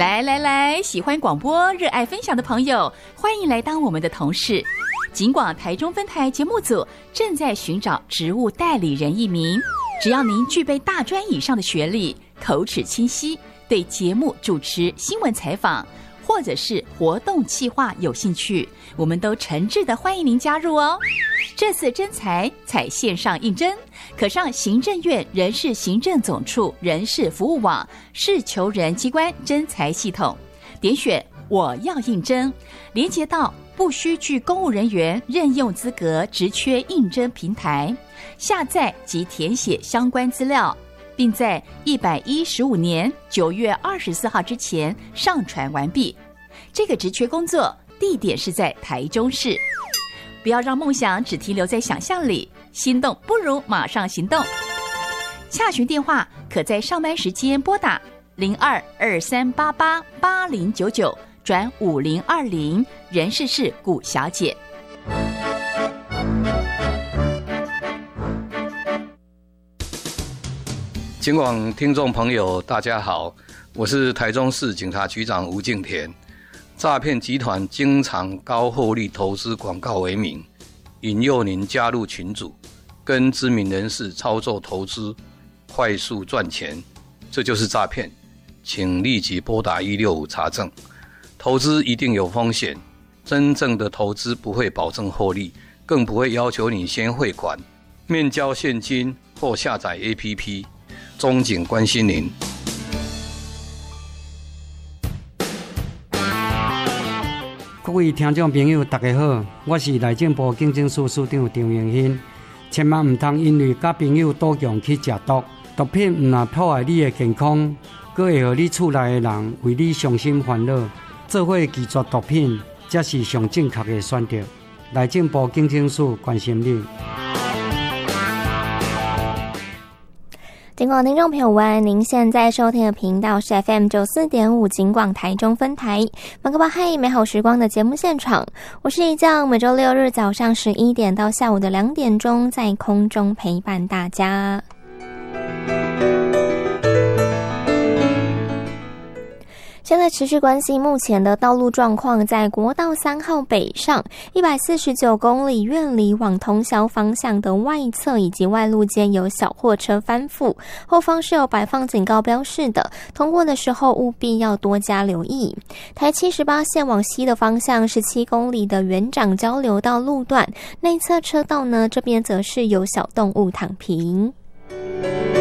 来，喜欢广播、热爱分享的朋友，欢迎来当我们的同事。警广台中分台节目组正在寻找职务代理人一名，只要您具备大专以上的学历，口齿清晰，对节目主持、新闻采访或者是活动企划有兴趣，我们都诚挚的欢迎您加入哦。这次征才采线上应征，可上行政院人事行政总处人事服务网事求人机关征才系统，点选我要应征，连接到不需具公务人员任用资格职缺应征平台，下载及填写相关资料，并在115年9月24号之前上传完毕。这个职缺工作地点是在台中市。不要让梦想只停留在想象里，心动不如马上行动。洽询电话可在上班时间拨打0223888099转5020，人事是古小姐。 警广听众朋友大家好，我是台中市警察局长吴敬田。诈骗集团经常高获利投资广告为名，引诱您加入群组，跟知名人士操作投资，快速赚钱，这就是诈骗。请立即拨打165查证。投资一定有风险，真正的投资不会保证获利，更不会要求你先汇款、面交现金或下载 APP。中警关心您。 各位听众朋友大家好，我是内政部警政署署长张永新。千万唔通因为甲朋友赌强去食毒，毒品唔但破坏你的健康，佫会互你厝内的人为你伤心烦恼，做伙拒绝毒品，才是上正确的选择。内政部警政署关心你。 警广听众朋友们，您现在收听的频道是 FM94.5 警广台中分台，马克巴嗨美好时光的节目现场，我是一将，每周六日早上11点到下午的2点钟在空中陪伴大家。现在持续关心目前的道路状况，在国道3号北上149公里院里往通霄方向的外侧以及外路间有小货车翻覆，后方是有摆放警告标示的，通过的时候务必要多加留意。台78线往西的方向17公里的园长交流道路段内侧车道呢，这边则是有小动物躺平。